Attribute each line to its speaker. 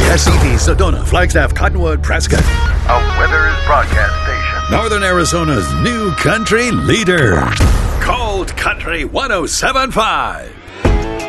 Speaker 1: SCP, Sedona, Flagstaff, Cottonwood, Prescott.
Speaker 2: A Withers broadcast station.
Speaker 1: Northern Arizona's new country leader. Cold Country 107.5.